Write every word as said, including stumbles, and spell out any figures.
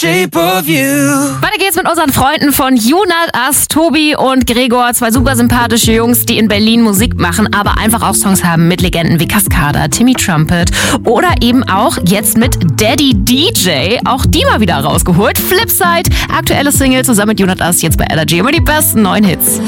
shape of you. Weiter geht's mit unseren Freunden von You Not Us, Tobi und Gregor. Zwei super sympathische Jungs, die in Berlin Musik machen, aber einfach auch Songs haben mit Legenden wie Cascada, Timmy Trumpet oder eben auch jetzt mit Daddy D J. Auch die mal wieder rausgeholt. Flipside, aktuelle Single zusammen mit You Not Us, jetzt bei Energy. Immer die besten neuen Hits.